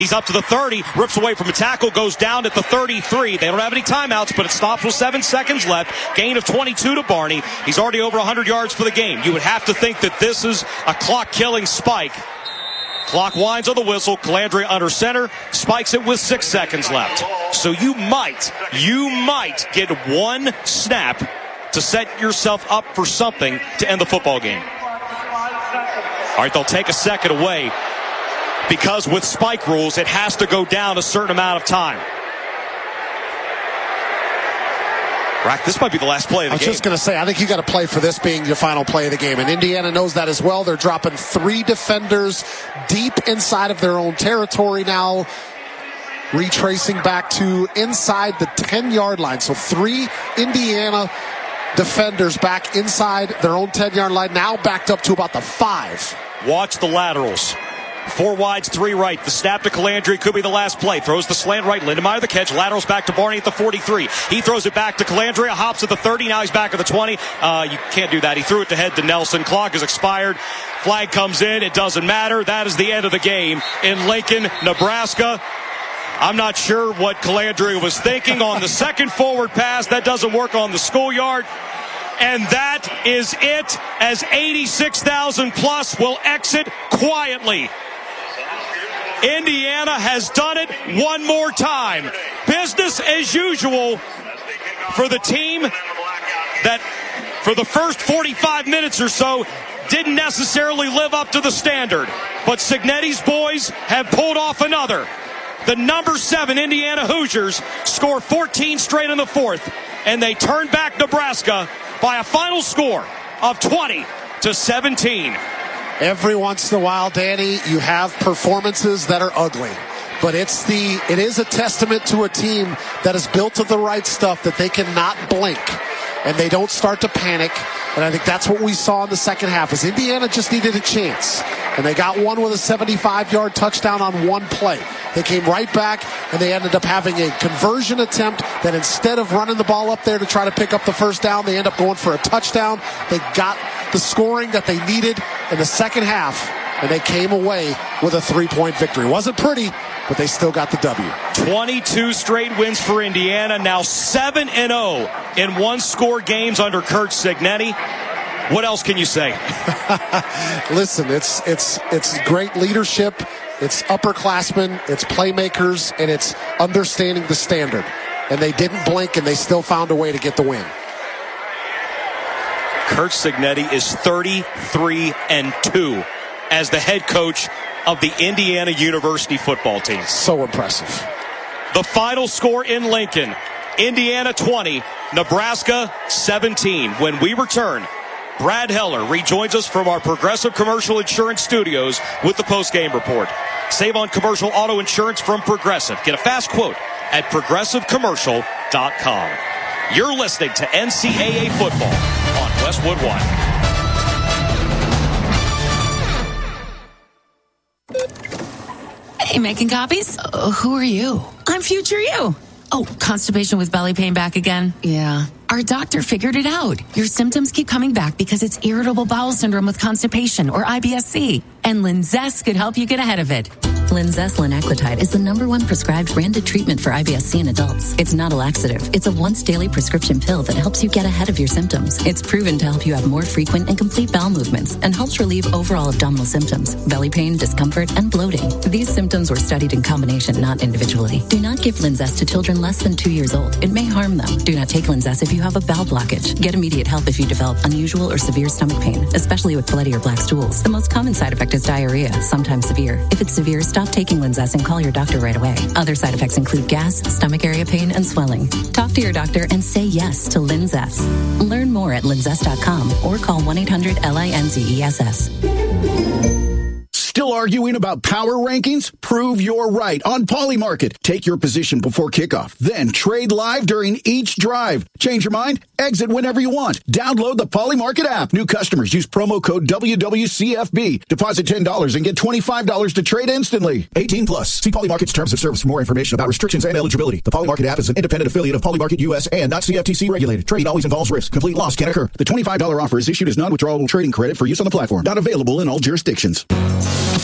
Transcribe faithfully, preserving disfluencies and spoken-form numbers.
He's up to the thirty, rips away from a tackle, goes down at the thirty-three. They don't have any timeouts, but it stops with seven seconds left. Gain of twenty-two to Barney. He's already over one hundred yards for the game. You would have to think that this is a clock-killing spike. Clock winds on the whistle. Calandria under center, spikes it with six seconds left. So you might, you might get one snap to set yourself up for something to end the football game. All right, they'll take a second away, because with spike rules, it has to go down a certain amount of time. Rack, this might be the last play of the game. I was game. just going to say, I think you got to play for this being your final play of the game. And Indiana knows that as well. They're dropping three defenders deep inside of their own territory now, retracing back to inside the ten-yard line. So three Indiana defenders back inside their own ten-yard line, now backed up to about the five. Watch the laterals. Four wides, three right. The snap to Calandria could be the last play. Throws the slant right. Lindemeyer the catch. Laterals back to Barney at the forty-three. He throws it back to Calandria. Hops at the thirty. Now he's back at the twenty. Uh, you can't do that. He threw it to head to Nelson. Clock is expired. Flag comes in. It doesn't matter. That is the end of the game in Lincoln, Nebraska. I'm not sure what Calandria was thinking on the second forward pass. That doesn't work on the schoolyard. And that is it, as eighty-six thousand plus will exit quietly. Indiana has done it one more time. Business as usual for the team that for the first forty-five minutes or so didn't necessarily live up to the standard. But Cignetti's boys have pulled off another. The number seven Indiana Hoosiers score fourteen straight in the fourth, and they turn back Nebraska by a final score of twenty to seventeen. Every once in a while, Danny, you have performances that are ugly. But it's the it is a testament to a team that is built of the right stuff, that they cannot blink and they don't start to panic. And I think that's what we saw in the second half, is Indiana just needed a chance. And they got one with a seventy-five-yard touchdown on one play. They came right back, and they ended up having a conversion attempt that instead of running the ball up there to try to pick up the first down, they end up going for a touchdown. They got the scoring that they needed in the second half, and they came away with a three-point victory. It wasn't pretty, but they still got the W. twenty-two straight wins for Indiana, now seven and oh in one-score games under Curt Cignetti. What else can you say? Listen, it's it's it's great leadership, it's upperclassmen, it's playmakers, and it's understanding the standard. And they didn't blink, and they still found a way to get the win. Curt Cignetti is thirty-three and two as the head coach of the Indiana University football team. So impressive. The final score in Lincoln, Indiana twenty, Nebraska seventeen. When we return, Brad Heller rejoins us from our Progressive Commercial Insurance Studios with the post-game report. Save on commercial auto insurance from Progressive. Get a fast quote at progressive commercial dot com. You're listening to N C double A football on Westwood One. Hey, making copies? Uh, who are you? I'm future you. Oh, constipation with belly pain back again? Yeah. Our doctor figured it out. Your symptoms keep coming back because it's irritable bowel syndrome with constipation, or I B S C. And Linzess could help you get ahead of it. Linzess linaclotide is the number one prescribed branded treatment for I B S C in adults. It's not a laxative. It's a once-daily prescription pill that helps you get ahead of your symptoms. It's proven to help you have more frequent and complete bowel movements and helps relieve overall abdominal symptoms, belly pain, discomfort, and bloating. These symptoms were studied in combination, not individually. Do not give Linzess to children less than two years old. It may harm them. Do not take Linzess if you have a bowel blockage. Get immediate help if you develop unusual or severe stomach pain, especially with bloody or black stools. The most common side effect is diarrhea, sometimes severe. If it's severe, stop taking Linzess and call your doctor right away. Other side effects include gas, stomach area pain, and swelling. Talk to your doctor and say yes to Linzess. Learn more at linzess dot com or call one eight hundred L I N Z E S S. Still arguing about power rankings? Prove you're right on Polymarket. Take your position before kickoff, then trade live during each drive. Change your mind? Exit whenever you want. Download the Polymarket app. New customers use promo code W W C F B. Deposit ten dollars and get twenty-five dollars to trade instantly. eighteen plus. See Polymarket's terms of service for more information about restrictions and eligibility. The Polymarket app is an independent affiliate of Polymarket U S and not C F T C regulated. Trading always involves risk. Complete loss can occur. The twenty-five dollars offer is issued as non-withdrawable trading credit for use on the platform. Not available in all jurisdictions.